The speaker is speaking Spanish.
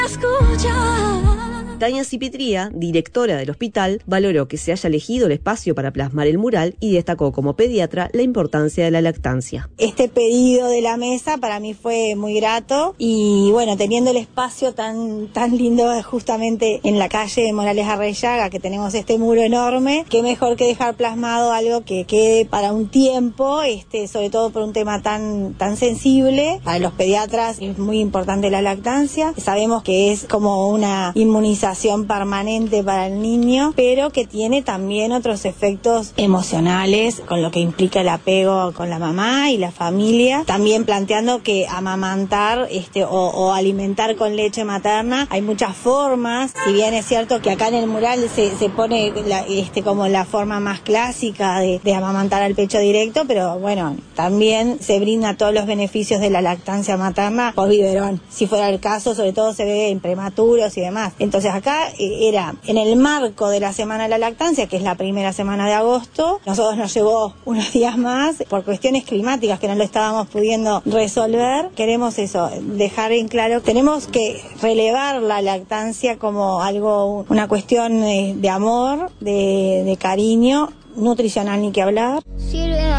Tania Cipitría, directora del hospital, valoró que se haya elegido el espacio para plasmar el mural y destacó como pediatra la importancia de la lactancia. Este pedido de la mesa para mí fue muy grato y bueno, teniendo el espacio tan lindo justamente en la calle Morales Arrellaga, que tenemos este muro enorme, qué mejor que dejar plasmado algo que quede para un tiempo, sobre todo por un tema tan sensible. Para los pediatras es muy importante la lactancia. Sabemos que es como una inmunización permanente para el niño, pero que tiene también otros efectos emocionales con lo que implica el apego con la mamá y la familia. También planteando que amamantar o alimentar con leche materna hay muchas formas. Si bien es cierto que acá en el mural se pone como la forma más clásica de amamantar al pecho directo, pero bueno, también se brinda todos los beneficios de la lactancia materna por biberón. Si fuera el caso, sobre todo se ve en prematuros y demás. Entonces acá era en el marco de la Semana de la Lactancia, que es la primera semana de agosto. Nosotros nos llevó unos días más por cuestiones climáticas que no lo estábamos pudiendo resolver. Queremos dejar en claro, tenemos que relevar la lactancia como algo, una cuestión de amor, de cariño, nutricional ni que hablar.